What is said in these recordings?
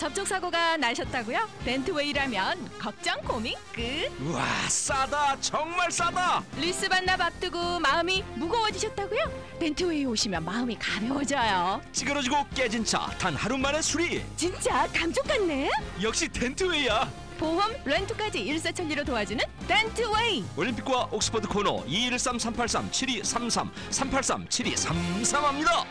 접촉사고가 나셨다고요? 벤트웨이라면 걱정 고민 끝. 우와, 싸다. 정말 싸다. 리스 반납 앞두고 마음이 무거워지셨다고요? 벤트웨이 오시면 마음이 가벼워져요. 찌그러지고 깨진 차 단 하루 만에 수리. 진짜 감쪽 같네. 역시 덴트웨이야. 보험, 렌트까지 일사천리로 도와주는 벤트웨이. 올림픽과 옥스퍼드 코너 213-383-7233 383-7233합니다.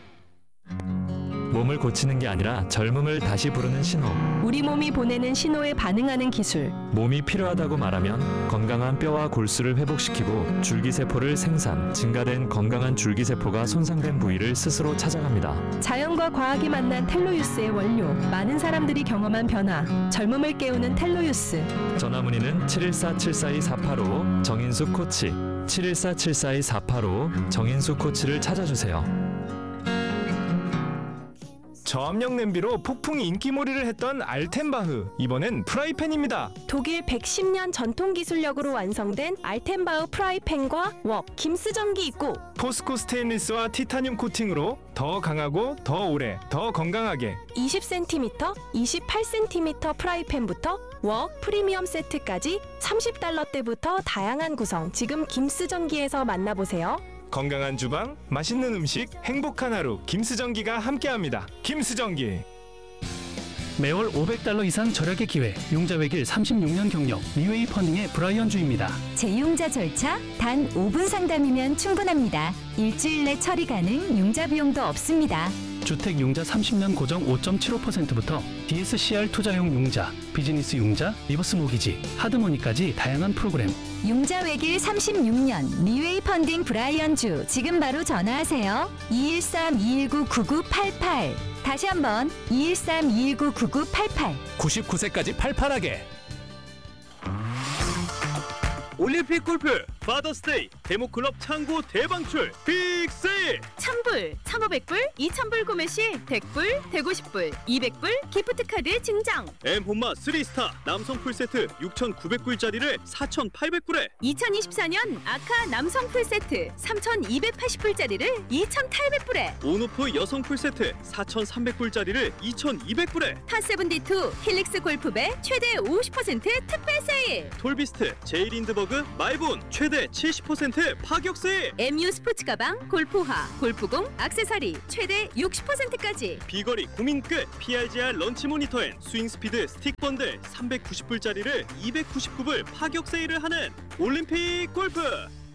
몸을 고치는 게 아니라 젊음을 다시 부르는 신호. 우리 몸이 보내는 신호에 반응하는 기술. 몸이 필요하다고 말하면 건강한 뼈와 골수를 회복시키고 줄기세포를 생산, 증가된 건강한 줄기세포가 손상된 부위를 스스로 찾아갑니다. 자연과 과학이 만난 텔로유스의 원료. 많은 사람들이 경험한 변화. 젊음을 깨우는 텔로유스. 전화문의는 714-742-485 정인수 코치, 714-742-485 정인수 코치를 찾아주세요. 저압력 냄비로 폭풍 인기몰이를 했던 알텐바흐, 이번엔 프라이팬입니다. 독일 110년 전통 기술력으로 완성된 알텐바흐 프라이팬과 웍, 김스전기 있고 포스코 스테인리스와 티타늄 코팅으로 더 강하고 더 오래, 더 건강하게 20cm, 28cm 프라이팬부터 웍 프리미엄 세트까지 $30대부터 다양한 구성. 지금 김스전기에서 만나보세요. 건강한 주방, 맛있는 음식, 행복한 하루. 김스전기가 함께합니다. 김스전기. 매월 $500 이상 절약의 기회. 융자 외길 36년 경력 리웨이 펀딩의 브라이언 주입니다. 재융자 절차 단 5분 상담이면 충분합니다. 일주일 내 처리 가능, 융자 비용도 없습니다. 주택 융자 30년 고정 5.75%부터 DSCR 투자용 융자, 비즈니스 융자, 리버스 모기지, 하드머니까지 다양한 프로그램. 융자 외길 36년 리웨이 펀딩 브라이언주. 지금 바로 전화하세요. 213-219-9988. 다시 한번 213-219-9988. 99세까지 팔팔하게. 올림픽 골프 파더스데이 데모클럽 창고 대방출 빅세일. 1000불, 1500불, 2000불 구매 시 100불, 150불, 200불 기프트카드 증정. 엠혼마 3스타 남성 풀세트 6,900불짜리를 4,800불에 2024년 아카 남성 풀세트 3280불짜리를 2800불에 온오프 여성 풀세트 4,300불짜리를 2,200불에 타72 힐릭스 골프배 최대 50% 특별 세일. 톨비스트 제이린드버그 마이본 최대 70% 파격 세일. MU 스포츠 가방, 골프화, 골프공, 액세서리 최대 60%까지. 비거리 고민 끝 PRGR 런치 모니터 앤 스윙 스피드 스틱 번들 390불짜리를 299불 파격 세일을 하는 올림픽 골프.